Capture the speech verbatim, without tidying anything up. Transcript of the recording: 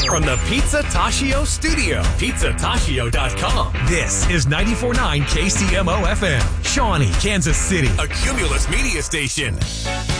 From the Pizza Tashio studio, pizza tashio dot com. This is ninety-four point nine K C M O F M, Shawnee, Kansas City, a Cumulus media station.